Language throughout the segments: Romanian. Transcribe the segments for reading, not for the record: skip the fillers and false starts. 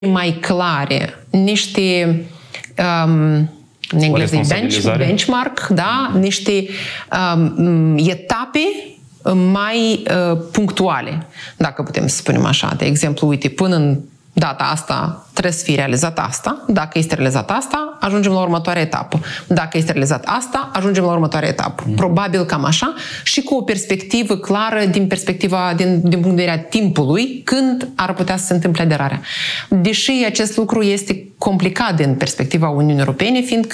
mai clare, niște în engleză benchmark, da? Niște etape mai punctuale, dacă putem să spunem așa. De exemplu, uite, până în data asta trebuie să fie realizat asta. Dacă este realizat asta, ajungem la următoarea etapă. Dacă este realizat asta, ajungem la următoarea etapă. Probabil cam așa și cu o perspectivă clară din punct de vedere a timpului când ar putea să se întâmple aderarea. Deși acest lucru este complicat din perspectiva Uniunii Europene, fiindcă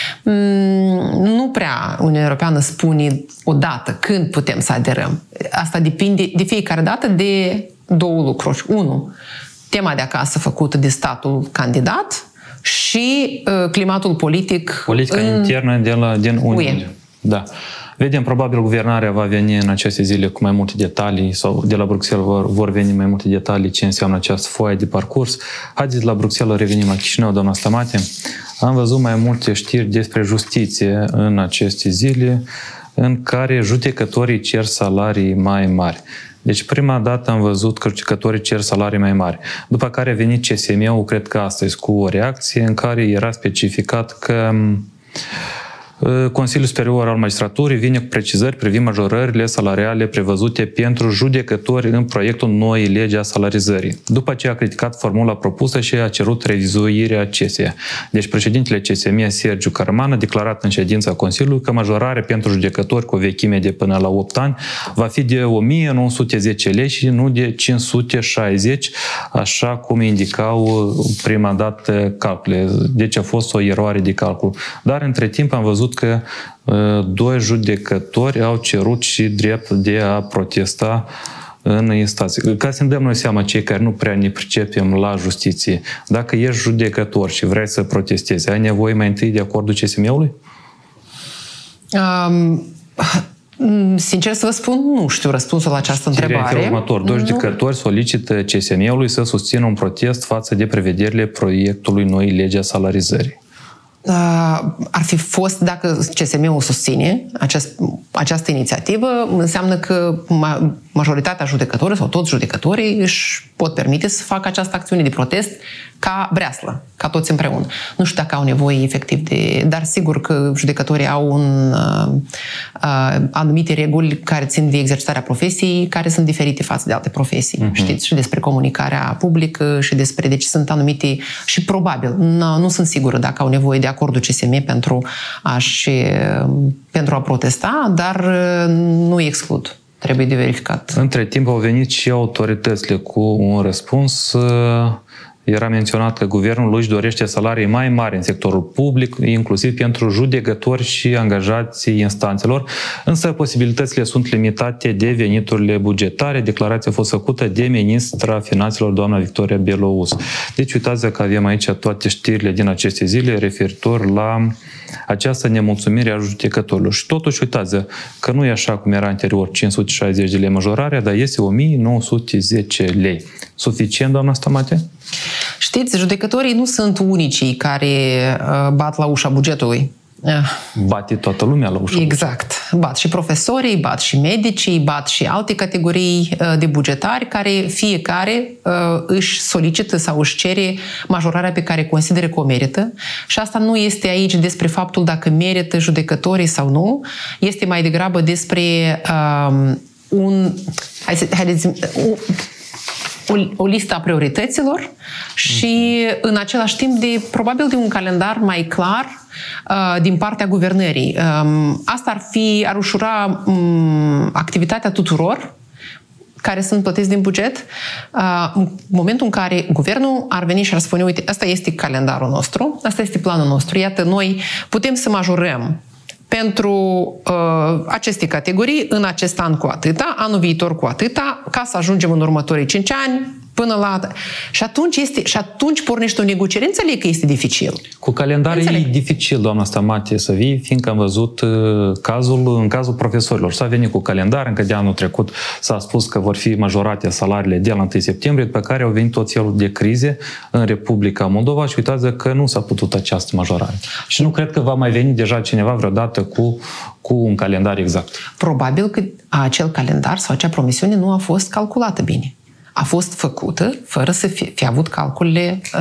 nu prea Uniunea Europeană spune odată când putem să aderăm. Asta depinde de fiecare dată de două lucruri. Unu, tema de acasă făcută de statul candidat și climatul politic politica internă din Uniune. Da. Vedem, probabil guvernarea va veni în aceste zile cu mai multe detalii sau de la Bruxelles vor veni mai multe detalii ce înseamnă această foaie de parcurs. Haideți de la Bruxelles, revenim la Chișinău, doamna Stamate. Am văzut mai multe știri despre justiție în aceste zile în care judecătorii cer salarii mai mari. Deci prima dată am văzut că judecătorii cer salarii mai mari. După care a venit CSM-ul, cred că astăzi, cu o reacție în care era specificat că Consiliul Superior al Magistraturii vine cu precizări privind majorările salariale prevăzute pentru judecători în proiectul noii legi a salarizării. După ce a criticat formula propusă și a cerut revizuirea CSE. Deci președintele CSM, Sergiu Cărăman, a declarat în ședința Consiliului că majorarea pentru judecători cu o vechime de până la 8 ani va fi de 1910 lei și nu de 560, așa cum indicau prima dată calculele. Deci a fost o eroare de calcul. Dar între timp am văzut că doi judecători au cerut și drept de a protesta în instanță. Ca să ne dăm noi seama, cei care nu prea ne pricepem la justiție, dacă ești judecător și vrei să protestezi, ai nevoie mai întâi de acordul CSM-ului? Sincer să vă spun, nu știu răspunsul la această întrebare. Doi judecători solicită CSM-ului să susțină un protest față de prevederile proiectului noi legi a salarizării. Ar fi fost, dacă CSM-ul susține această inițiativă, înseamnă că majoritatea judecătorilor sau toți judecătorii își pot permite să facă această acțiune de protest ca breaslă, ca toți împreună. Nu știu dacă au nevoie efectiv de... Dar sigur că judecătorii au anumite reguli care țin de exercitarea profesiei, care sunt diferite față de alte profesii. Știți, și despre comunicarea publică și despre... Deci sunt anumite... Și probabil, nu sunt sigură dacă au nevoie de acordul CSM pentru a protesta, dar nu exclud. Trebuie de verificat. Între timp au venit și autoritățile cu un răspuns. Era menționat că guvernul își dorește salarii mai mari în sectorul public, inclusiv pentru judecători și angajații instanțelor, însă posibilitățile sunt limitate de veniturile bugetare. Declarația a fost făcută de ministra finanțelor, doamna Victoria Belouz. Deci uitați că avem aici toate știrile din aceste zile referitor la această nemulțumire a judecătorilor. Și totuși uitați că nu e așa cum era anterior 560 de lei majorarea, dar este 1910 lei. Suficient, doamna Stamate? Știți, judecătorii nu sunt unicii care bat la ușa bugetului. Bate toată lumea la ușa. Exact. Bat și profesorii, bat și medicii, bat și alte categorii de bugetari care fiecare își solicită sau își cere majorarea pe care consideră că o merită. Și asta nu este aici despre faptul dacă merită judecătorii sau nu, este mai degrabă despre o listă a priorităților și în același timp probabil de un calendar mai clar din partea guvernării. Asta ar ușura activitatea tuturor care sunt plătiți din buget, în momentul în care guvernul ar veni și ar spune, uite, asta este calendarul nostru, asta este planul nostru, iată, noi putem să majorăm pentru aceste categorii în acest an cu atâta, anul viitor cu atâta, ca să ajungem în următorii 5 ani până la... Și atunci pornește o negociere. Înțeleg că este dificil. Cu calendar e dificil, doamna Stamate, să vii, fiindcă am văzut în cazul profesorilor. S-a venit cu calendar, încă de anul trecut s-a spus că vor fi majorate salariile de la 1 septembrie, pe care au venit tot felul de crize în Republica Moldova și uitați că nu s-a putut această majorare. Și nu cred că va mai veni deja cineva vreodată cu un calendar exact. Probabil că acel calendar sau acea promisiune nu a fost calculată bine. a fost făcută fără să fi avut calculele